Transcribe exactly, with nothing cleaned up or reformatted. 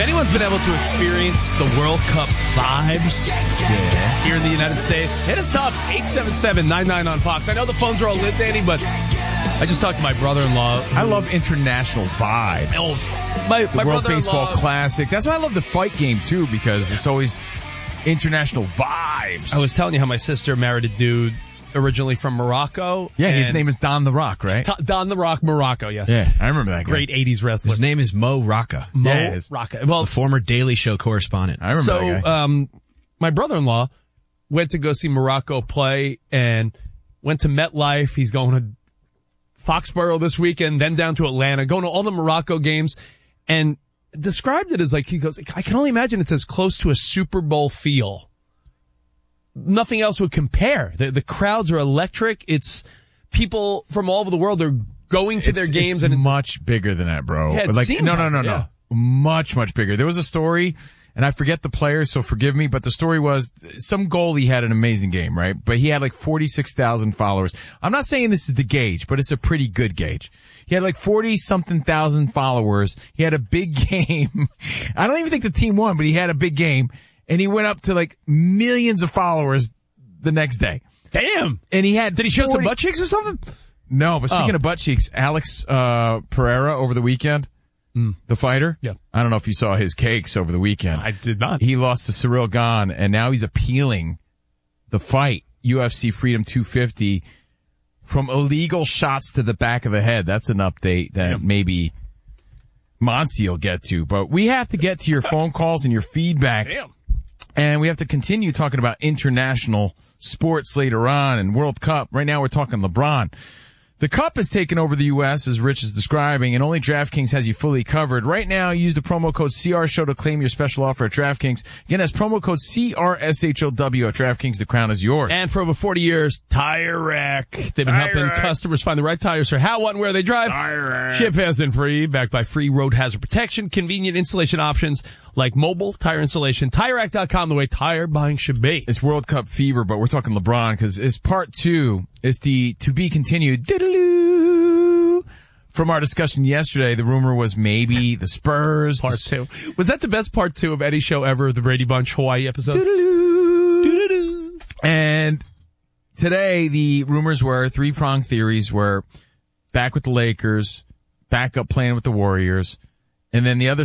anyone's been able to experience the World Cup vibes yeah. here in the United States, hit us up, eight seven seven, nine nine on Fox. I know the phones are all lit, Danny, but I just talked to my brother-in-law. I love international vibes. Oh, my, the my World brother-in-law. Baseball Classic. That's why I love the fight game, too, because it's always international vibes. I was telling you how my sister married a dude originally from Morocco. Yeah, his name is Don the Rock, right? T- Don the Rock, Morocco, yes. Yeah, I remember that guy. Great eighties wrestler. His name is Mo Rocca. Mo yeah, Rocca. Well, the former Daily Show correspondent. I remember so, that guy. um, my brother-in-law went to go see Morocco play and went to MetLife. He's going to Foxborough this weekend, then down to Atlanta, going to all the Morocco games, and described it as like, he goes, I can only imagine it's as close to a Super Bowl feel. Nothing else would compare. The, the crowds are electric. It's people from all over the world. They're going to it's, their games. It's and it's much bigger than that, bro. Yeah, it like, seems no, no, no, like, no. yeah. Much, much bigger. There was a story, and I forget the players, so forgive me, but the story was some goalie had an amazing game, right? But he had like forty-six thousand followers. I'm not saying this is the gauge, but it's a pretty good gauge. He had like forty-something thousand followers. He had a big game. I don't even think the team won, but he had a big game. And he went up to like millions of followers the next day. Damn. And he had Did he show forty some butt cheeks or something? No, but speaking Oh. of butt cheeks, Alex uh Pereira over the weekend, mm. the fighter. Yeah. I don't know if you saw his cakes over the weekend. I did not. He lost to Cyril Gane, and now he's appealing the fight, U F C Freedom two fifty, from illegal shots to the back of the head. That's an update that yeah. maybe Monsi will get to. But we have to get to your phone calls and your feedback. Damn. And we have to continue talking about international sports later on and World Cup. Right now we're talking LeBron. The Cup has taken over the U S, as Rich is describing, and only DraftKings has you fully covered. Right now, use the promo code C R Show to claim your special offer at DraftKings. Again, that's promo code C R S H O W at DraftKings. The crown is yours. And for over forty years, Tire Rack. They've been Tire helping Rack. customers find the right tires for how, what, and where they drive. Tire Rack. Ship fast and free, backed by free road hazard protection, convenient installation options like mobile tire installation. Tire Rack dot com, the way tire buying should be. It's World Cup fever, but we're talking LeBron because it's part two. It's the to be continued. Diddle-oo. From our discussion yesterday, the rumor was maybe the Spurs. Part the, two. Was that the best part two of any show ever, the Brady Bunch Hawaii episode? Doo-doo-doo. Doo-doo-doo. And today, the rumors were, three-pronged theories were back with the Lakers, back up playing with the Warriors, and then the other